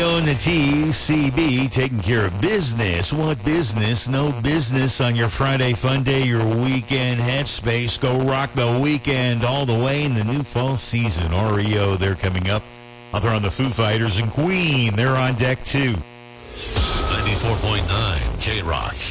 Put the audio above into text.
REO and the TCB taking care of business. What business? No business on your Friday fun day, your weekend headspace. Go rock the weekend all the way in the new fall season. REO, they're coming up. I'll throw on the Foo Fighters and Queen. They're on deck too. 94.9 K-Rock.